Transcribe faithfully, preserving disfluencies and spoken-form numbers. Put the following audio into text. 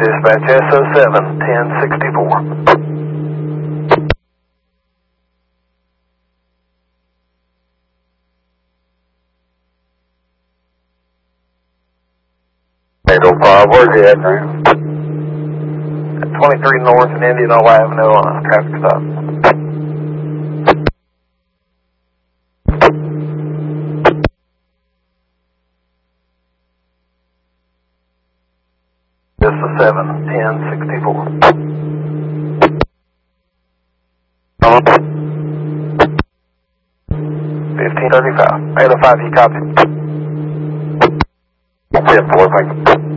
Dispatch S O seven, ten sixty-four. eight oh five, where's he at now? At twenty-three North and Indianola Avenue on a traffic stop. S O seven, ten sixty-four. fifteen thirty-five. eight oh five, you copy. ten four, thank you.